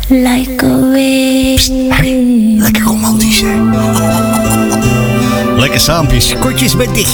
like a wave. Hey, lekker romantisch, hè? Lekker saampjes, kortjes met dichtjes.